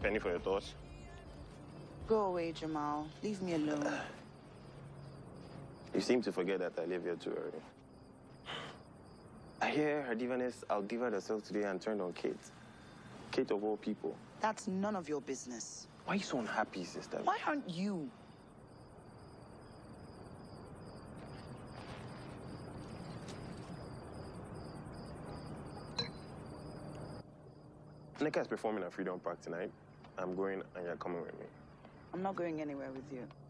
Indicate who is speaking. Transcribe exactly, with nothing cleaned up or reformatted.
Speaker 1: Penny for your thoughts.
Speaker 2: Go away, Jamal. Leave me alone.
Speaker 1: You seem to forget that I live here too already. I hear her divaness outdivaed herself today and turned on Kate. Kate of all people.
Speaker 2: That's none of your business.
Speaker 1: Why are you so unhappy, sister?
Speaker 2: Why aren't you?
Speaker 1: Nneka is performing at Freedom Park tonight. I'm going and you're coming with me.
Speaker 2: I'm not going anywhere with you.